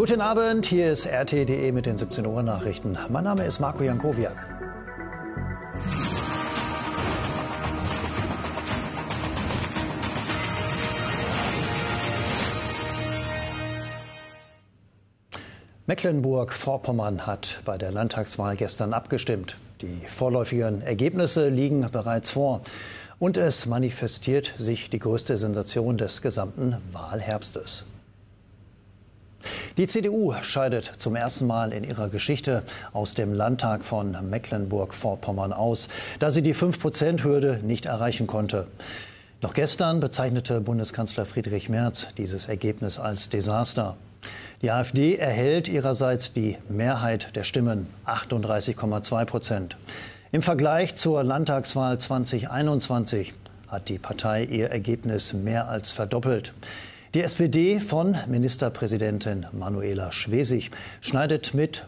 Guten Abend, hier ist RT.de mit den 17 Uhr Nachrichten. Mein Name ist Marco Jankowiak. Mecklenburg-Vorpommern hat bei der Landtagswahl gestern abgestimmt. Die vorläufigen Ergebnisse liegen bereits vor. Und es manifestiert sich die größte Sensation des gesamten Wahlherbstes. Die CDU scheidet zum ersten Mal in ihrer Geschichte aus dem Landtag von Mecklenburg-Vorpommern aus, da sie die 5%-Hürde nicht erreichen konnte. Noch gestern bezeichnete Bundeskanzler Friedrich Merz dieses Ergebnis als Desaster. Die AfD erhält ihrerseits die Mehrheit der Stimmen, 38,2%. Im Vergleich zur Landtagswahl 2021 hat die Partei ihr Ergebnis mehr als verdoppelt. Die SPD von Ministerpräsidentin Manuela Schwesig schneidet mit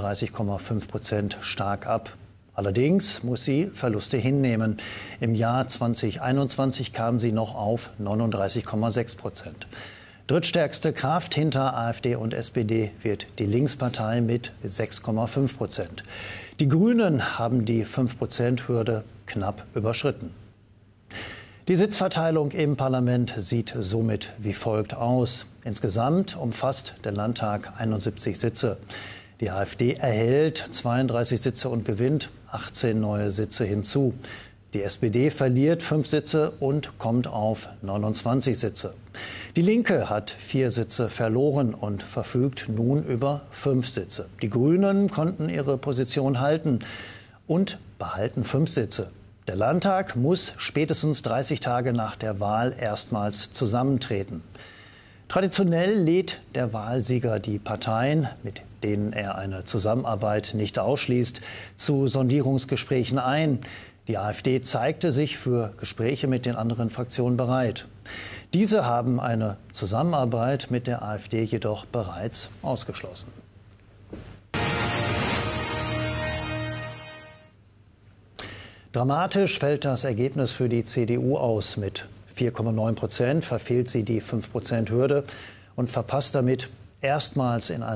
35,5% stark ab. Allerdings muss sie Verluste hinnehmen. Im Jahr 2021 kam sie noch auf 39,6%. Drittstärkste Kraft hinter AfD und SPD wird die Linkspartei mit 6,5%. Die Grünen haben die 5%-Hürde knapp überschritten. Die Sitzverteilung im Parlament sieht somit wie folgt aus. Insgesamt umfasst der Landtag 71 Sitze. Die AfD erhält 32 Sitze und gewinnt 18 neue Sitze hinzu. Die SPD verliert 5 Sitze und kommt auf 29 Sitze. Die Linke hat 4 Sitze verloren und verfügt nun über 5 Sitze. Die Grünen konnten ihre Position halten und behalten 5 Sitze. Der Landtag muss spätestens 30 Tage nach der Wahl erstmals zusammentreten. Traditionell lädt der Wahlsieger die Parteien, mit denen er eine Zusammenarbeit nicht ausschließt, zu Sondierungsgesprächen ein. Die AfD zeigte sich für Gespräche mit den anderen Fraktionen bereit. Diese haben eine Zusammenarbeit mit der AfD jedoch bereits ausgeschlossen. Dramatisch fällt das Ergebnis für die CDU aus. Mit 4,9% verfehlt sie die 5%-Hürde und verpasst damit erstmals in einer